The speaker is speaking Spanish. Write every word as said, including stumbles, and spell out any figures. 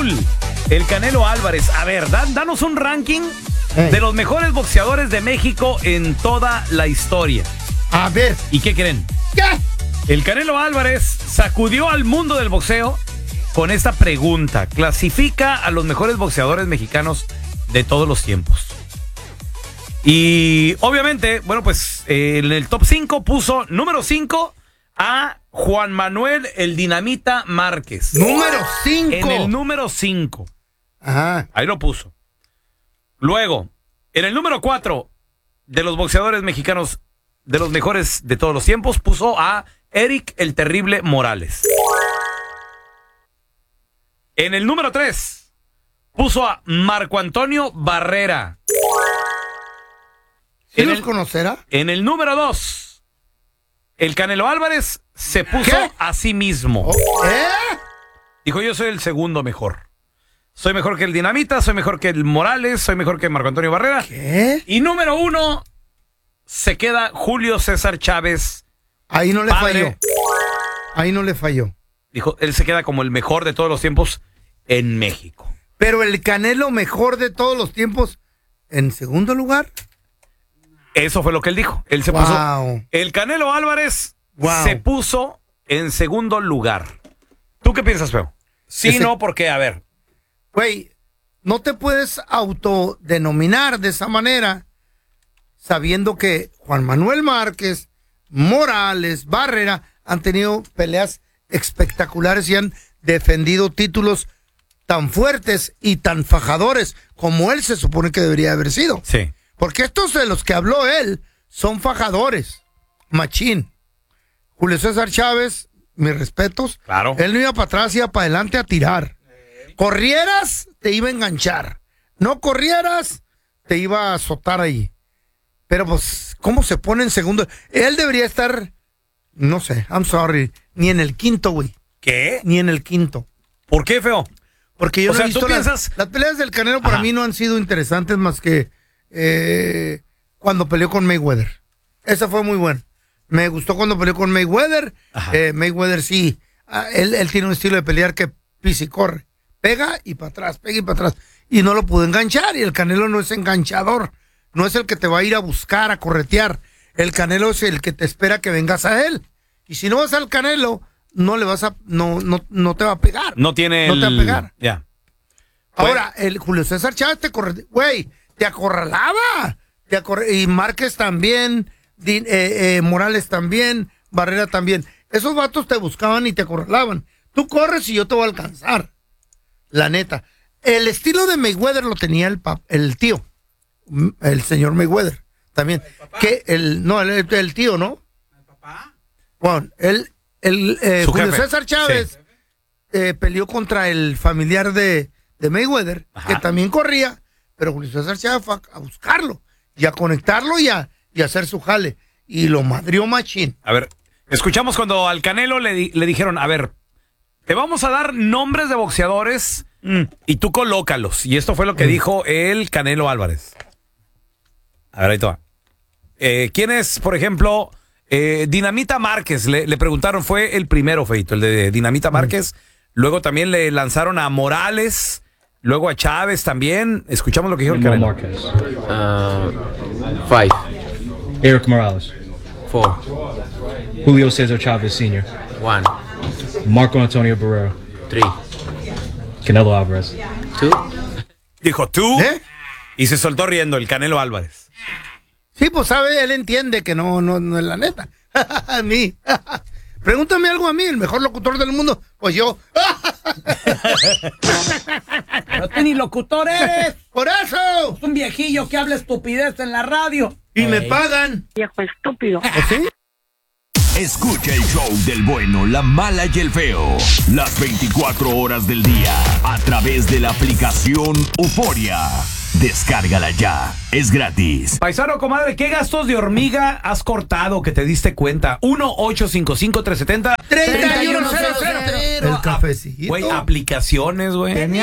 Saúl, el Canelo Álvarez. A ver, dan, danos un ranking Hey. de los mejores boxeadores de México en toda la historia. A ver. ¿Y qué creen? ¿Qué? El Canelo Álvarez sacudió al mundo del boxeo con esta pregunta. Clasifica a los mejores boxeadores mexicanos de todos los tiempos. Y obviamente, bueno, pues eh, en el top cinco puso número cinco a Juan Manuel el Dinamita Márquez. Número cinco. En el número cinco. Ajá. Ahí lo puso. Luego, en el número cuatro de los boxeadores mexicanos de los mejores de todos los tiempos, puso a Eric el Terrible Morales. En el número tres, puso a Marco Antonio Barrera. ¿Sí En los el, conocerá? en el número dos, el Canelo Álvarez se puso ¿Qué? a sí mismo. Oh, ¿Eh? Dijo, yo soy el segundo mejor. Soy mejor que el Dinamita, soy mejor que el Morales, soy mejor que Marco Antonio Barrera. ¿Qué? Y número uno, se queda Julio César Chávez. Ahí no le Padre. falló. Ahí no le falló. Dijo, él se queda como el mejor de todos los tiempos en México. Pero el Canelo mejor de todos los tiempos, en segundo lugar. Eso fue lo que él dijo. Él se Wow. puso. El Canelo Álvarez Wow. se puso en segundo lugar. ¿Tú qué piensas, Feo? Sí, Ese- no, porque, a ver. Güey, no te puedes autodenominar de esa manera sabiendo que Juan Manuel Márquez, Morales, Barrera han tenido peleas espectaculares y han defendido títulos tan fuertes y tan fajadores como él se supone que debería haber sido. Sí. Porque estos de los que habló él son fajadores. Machín. Julio César Chávez, mis respetos. Claro. Él no iba para atrás, iba para adelante a tirar. Corrieras, te iba a enganchar. No corrieras, te iba a azotar ahí. Pero pues, ¿cómo se pone en segundo? Él debería estar, no sé, I'm sorry, ni en el quinto, güey. ¿Qué? Ni en el quinto. ¿Por qué, Feo? Porque yo O no sea, he visto ¿tú las, piensas? las peleas del Canelo para Ajá. mí no han sido interesantes más que eh, cuando peleó con Mayweather. Esa fue muy buena. Me gustó cuando peleó con Mayweather. Eh, Mayweather sí, ah, él, él tiene un estilo de pelear que pisa y corre. Pega y para atrás, pega y para atrás. Y no lo pudo enganchar. Y el Canelo no es enganchador. No es el que te va a ir a buscar, a corretear. El Canelo es el que te espera que vengas a él. Y si no vas al Canelo, no le vas a, no, no, no te va a pegar. No tiene No el... te va a pegar. Ya. Ahora, el Julio César Chávez te corre, güey, te acorralaba. Te acorre- y Márquez también, Di- eh, eh, Morales también, Barrera también. Esos vatos te buscaban y te acorralaban. Tú corres y yo te voy a alcanzar. La neta. El estilo de Mayweather lo tenía el, pap- el tío, m- el señor Mayweather también. Que el, no, el, el tío, ¿no? ¿El papá? Bueno, el, el eh, Su Julio jefe. César Chávez Sí. eh, peleó contra el familiar de, de Mayweather, Ajá. que también corría, pero Julio César Chávez fue a, a buscarlo y a conectarlo y a, y a hacer su jale. Y lo madrió machín. A ver, escuchamos cuando al Canelo le, di- le dijeron, a ver, te vamos a dar nombres de boxeadores mm, y tú colócalos. Y esto fue lo que Mm. dijo el Canelo Álvarez. A ver, ahí te va. Eh, ¿Quién es, por ejemplo, eh, Dinamita Márquez? Le, le preguntaron, fue el primero, Feito, el de Dinamita Márquez. Luego también le lanzaron a Morales, luego a Chávez también. Escuchamos lo que dijo el Manuel Canelo. Marquez. Uh, five. Eric Morales. Four. Julio Cesar Chavez Senior One. Marco Antonio Barrera. Three. Canelo Alvarez. Two. Dijo tú ¿Eh? y se soltó riendo el Canelo Álvarez. Sí, pues sabe, él entiende que no, no, no es la neta. A mí. Pregúntame algo a mí, el mejor locutor del mundo. Pues yo. No tú ni locutor eres. ¡Por eso! Es un viejillo que habla estupidez en la radio. Y me pagan. Viejo estúpido. ¿O sí? Escucha el show del bueno, la mala y el feo. Las veinticuatro horas del día. A través de la aplicación Euforia. Descárgala ya. Es gratis. Paisano, comadre, ¿qué gastos de hormiga has cortado que te diste cuenta? uno ocho cinco cinco tres siete cero treinta y uno cero cero. El cafecito. Güey, aplicaciones, güey.